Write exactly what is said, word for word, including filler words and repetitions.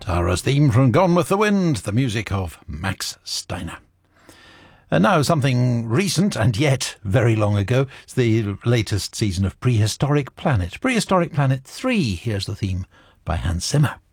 Tara's theme from Gone with the Wind, the music of Max Steiner. And now something recent and yet very long ago. It's the latest season of Prehistoric Planet. Prehistoric Planet three. Here's the theme by Hans Zimmer.